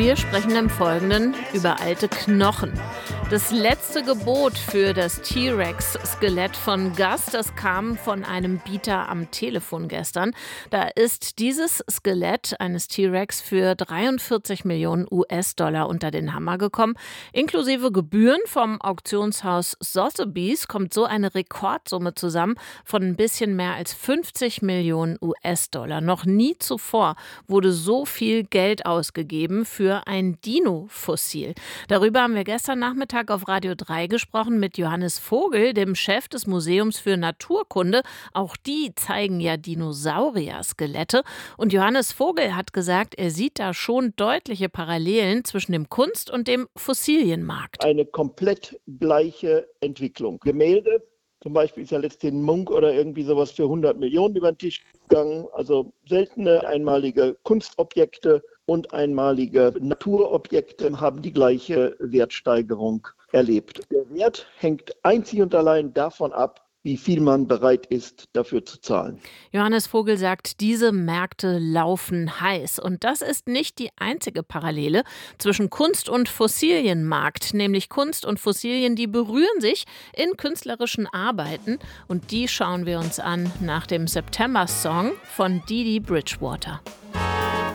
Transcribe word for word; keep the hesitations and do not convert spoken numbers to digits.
Wir sprechen im Folgenden über alte Knochen. Das letzte Gebot für das T-Rex-Skelett von Gus, das kam von einem Bieter am Telefon gestern. Da ist dieses Skelett eines T-Rex für dreiundvierzig Millionen U S-Dollar unter den Hammer gekommen. Inklusive Gebühren vom Auktionshaus Sotheby's kommt so eine Rekordsumme zusammen von ein bisschen mehr als fünfzig Millionen U S-Dollar. Noch nie zuvor wurde so viel Geld ausgegeben für ein Dino-Fossil. Darüber haben wir gestern Nachmittag auf Radio drei gesprochen mit Johannes Vogel, dem Chef des Museums für Naturkunde. Auch die zeigen ja Dinosaurier-Skelette. Und Johannes Vogel hat gesagt, er sieht da schon deutliche Parallelen zwischen dem Kunst- und dem Fossilienmarkt. Eine komplett gleiche Entwicklung. Gemälde, zum Beispiel ist ja letztens Munch oder irgendwie sowas für hundert Millionen über den Tisch gegangen. Also seltene, einmalige Kunstobjekte und einmalige Naturobjekte haben die gleiche Wertsteigerung erlebt. Der Wert hängt einzig und allein davon ab, wie viel man bereit ist, dafür zu zahlen. Johannes Vogel sagt, diese Märkte laufen heiß. Und das ist nicht die einzige Parallele zwischen Kunst- und Fossilienmarkt. Nämlich Kunst und Fossilien, die berühren sich in künstlerischen Arbeiten. Und die schauen wir uns an nach dem September-Song von Dee Dee Bridgewater.